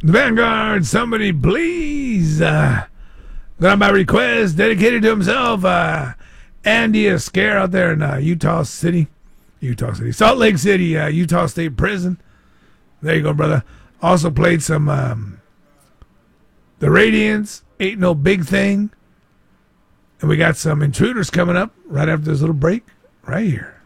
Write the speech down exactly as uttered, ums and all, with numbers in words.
The Vanguard, somebody please. Uh, got my request dedicated to himself. Uh, Andy Escare out there in uh, Utah City. Utah City. Salt Lake City, uh, Utah State Prison. There you go, brother. Also played some um, The Radiants, Ain't No Big Thing. And we got some Intruders coming up right after this little break right here.